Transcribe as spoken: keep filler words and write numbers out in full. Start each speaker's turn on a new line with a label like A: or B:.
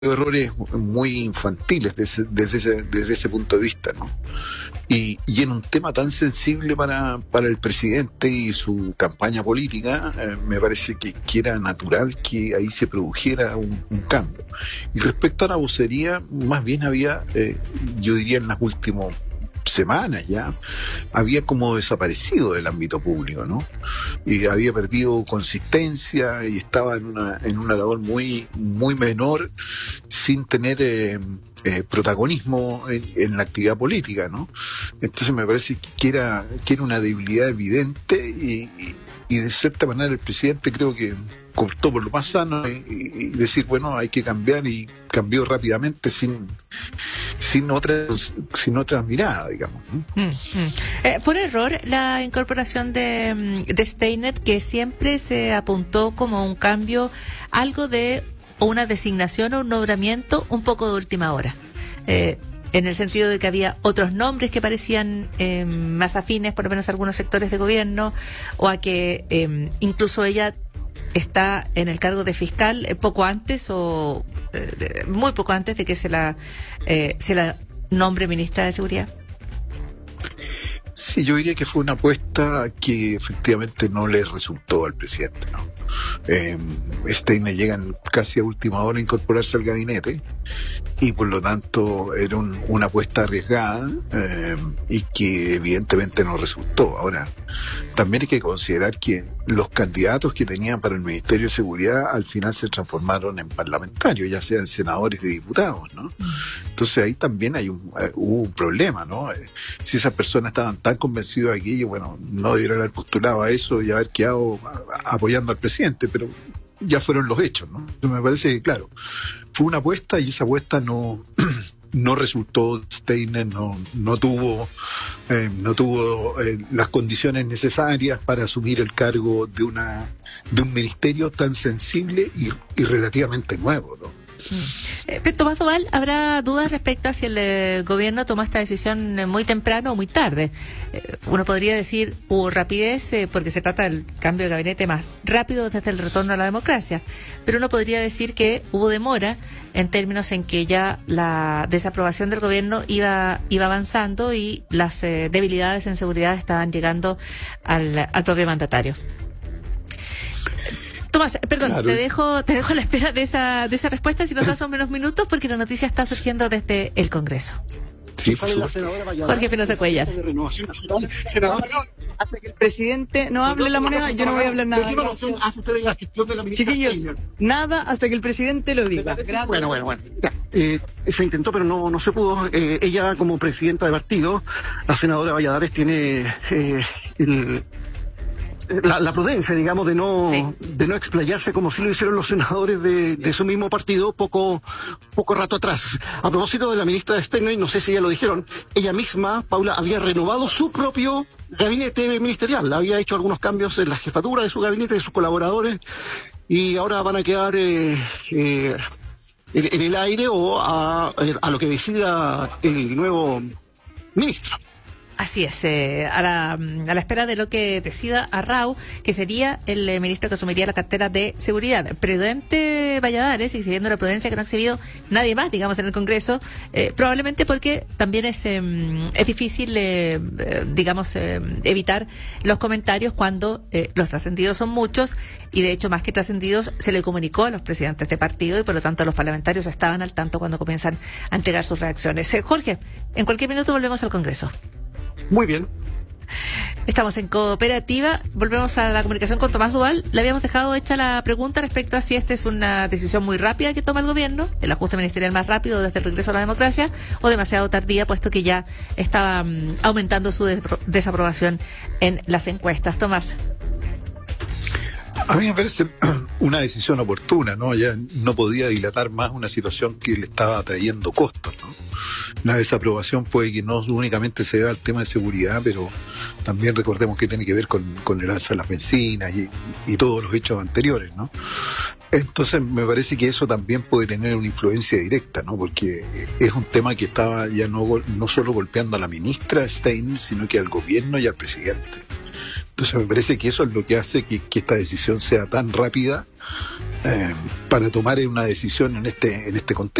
A: errores muy infantiles desde, desde, ese, desde ese punto de vista, ¿no? Y, y en un tema tan sensible para, para el presidente y su campaña política, eh, me parece que, que era natural que ahí se produjera un, un cambio. Y respecto a la vocería, más bien había, eh, yo diría en las últimas semanas ya, había como desaparecido del ámbito público, ¿no? Y había perdido consistencia y estaba en una, en una labor muy, muy menor, sin tener eh, eh, protagonismo en, en la actividad política, ¿no? Entonces me parece que era, que era una debilidad evidente y, y, y de cierta manera el presidente creo que cortó por lo más sano y, y decir, bueno, hay que cambiar, y cambió rápidamente sin sin otra sin otra mirada, digamos, ¿no?
B: Mm, mm. Eh, ¿Fue un error la incorporación de, de Steiner, que siempre se apuntó como un cambio, algo de o una designación o un nombramiento un poco de última hora? Eh, en el sentido de que había otros nombres que parecían eh, más afines, por lo menos a algunos sectores de gobierno, o a que eh, incluso ella está en el cargo de fiscal eh, poco antes o eh, de, muy poco antes de que se la eh, se la nombre ministra de Seguridad.
A: Sí, yo diría que fue una apuesta que efectivamente no le resultó al presidente, ¿no? Eh, Steiner llega casi a última hora a incorporarse al gabinete y por lo tanto era un, una apuesta arriesgada eh, y que evidentemente no resultó. Ahora, también hay que considerar que los candidatos que tenían para el Ministerio de Seguridad al final se transformaron en parlamentarios, ya sean senadores y diputados, ¿no? Entonces ahí también hay un, uh, hubo un problema, ¿no? Si esas personas estaban tan convencidos de aquello, bueno, no debieron haber postulado a eso y haber quedado apoyando al presidente, pero ya fueron los hechos, ¿no? Entonces me parece que, claro, fue una apuesta y esa apuesta no no resultó. Steiner no no tuvo eh, no tuvo eh, las condiciones necesarias para asumir el cargo de una de un ministerio tan sensible y, y relativamente nuevo, ¿no?
B: Eh, Tomás Doval, ¿habrá dudas respecto a si el eh, gobierno tomó esta decisión eh, muy temprano o muy tarde? Eh, uno podría decir, hubo rapidez eh, porque se trata del cambio de gabinete más rápido desde el retorno a la democracia, pero uno podría decir que hubo demora en términos en que ya la desaprobación del gobierno iba iba avanzando y las eh, debilidades en seguridad estaban llegando al, al propio mandatario. Tomás, perdón, claro. te dejo te dejo a la espera de esa de esa respuesta, si nos das unos minutos, porque la noticia está surgiendo desde el Congreso.
C: Sí, por favor.
B: Jorge Pinoza Cuellar.
C: Senador, hasta que el presidente no hable la moneda, yo no voy a hablar nada. Chiquillos, nada hasta que el presidente lo diga.
D: Bueno, bueno, bueno. Ya. Eh, se intentó, pero no no se pudo. Eh, ella, como presidenta de partido, la senadora Valladares, tiene eh, el... La, la prudencia, digamos, de no sí. de no explayarse como si lo hicieron los senadores de, de su mismo partido poco poco rato atrás. A propósito de la ministra Steiner, no sé si ya lo dijeron, ella misma, Paula, había renovado su propio gabinete ministerial, había hecho algunos cambios en la jefatura de su gabinete, de sus colaboradores, y ahora van a quedar eh, eh, en, en el aire o a, a lo que decida el nuevo ministro.
B: Así es, eh, a, la, a la espera de lo que decida Arrau, que sería el eh, ministro que asumiría la cartera de seguridad. Prudente Valladares, exhibiendo la prudencia que no ha exhibido nadie más, digamos, en el Congreso, eh, probablemente porque también es, eh, es difícil, eh, eh, digamos, eh, evitar los comentarios cuando eh, los trascendidos son muchos, y de hecho, más que trascendidos, se le comunicó a los presidentes de partido y por lo tanto los parlamentarios estaban al tanto cuando comienzan a entregar sus reacciones. Eh, Jorge, en cualquier minuto volvemos al Congreso.
D: Muy bien.
B: Estamos en Cooperativa. Volvemos a la comunicación con Tomás Doval. Le habíamos dejado hecha la pregunta respecto a si esta es una decisión muy rápida que toma el gobierno, el ajuste ministerial más rápido desde el regreso a la democracia, o demasiado tardía, puesto que ya estaba um, aumentando su des- desaprobación en las encuestas. Tomás.
A: A mí me parece una decisión oportuna, ¿no? Ya no podía dilatar más una situación que le estaba trayendo costos, ¿no? La desaprobación puede que no únicamente se vea al tema de seguridad, pero también recordemos que tiene que ver con, con el alza de las bencinas y, y todos los hechos anteriores, ¿no? Entonces me parece que eso también puede tener una influencia directa, ¿no? Porque es un tema que estaba ya no, no solo golpeando a la ministra Stein, sino que al gobierno y al presidente. Entonces me parece que eso es lo que hace que, que esta decisión sea tan rápida eh, para tomar una decisión en este en este contexto.